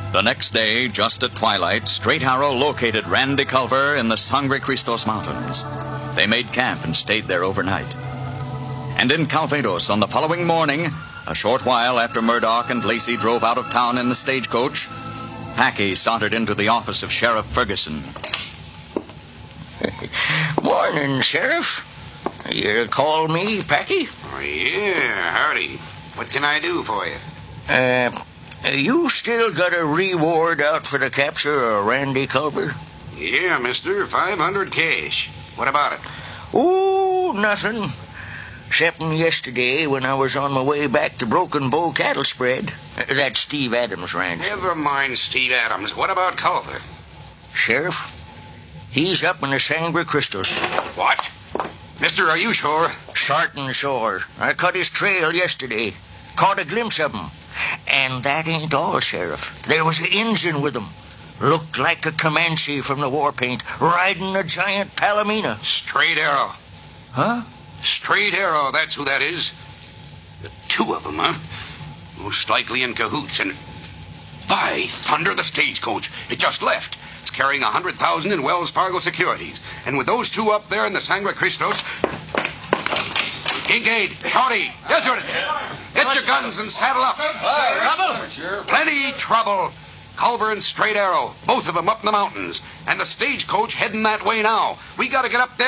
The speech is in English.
The next day, just at twilight, Straight Arrow located Randy Culver in the Sangre Cristos Mountains. They made camp and stayed there overnight. And in Calvados on the following morning, a short while after Murdoch and Lacey drove out of town in the stagecoach, Packy sauntered into the office of Sheriff Ferguson. Morning, Sheriff. You call me Packy? Oh, yeah, howdy. What can I do for you? You still got a reward out for the capture of Randy Culver? Yeah, mister, 500 cash. What about it? Oh, nothing. Excepting yesterday when I was on my way back to Broken Bow Cattle Spread. That's Steve Adams' ranch. Never mind Steve Adams. What about Culver? Sheriff, he's up in the Sangre Cristos. What? Mister, are you sure? Sartin sure. I cut his trail yesterday. Caught a glimpse of him. And that ain't all, Sheriff. There was an Injun with him. Looked like a Comanche from the war paint, riding a giant Palomino. Straight Arrow. Huh? Straight Arrow, that's who that is. The two of them, huh? Most likely in cahoots. And by thunder, the stagecoach. It just left. It's carrying 100,000 in Wells Fargo securities. And with those two up there in the Sangre Cristos... Kincaid, Shorty, Desert, get your guns and saddle up. Trouble? Plenty trouble. Culver and Straight Arrow, both of them up in the mountains. And the stagecoach heading that way now. We gotta get up there